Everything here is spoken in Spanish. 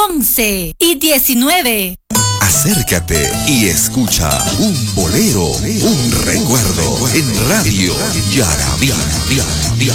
11 y 19. Acércate y escucha un bolero, un recuerdo en Radio Yarabí.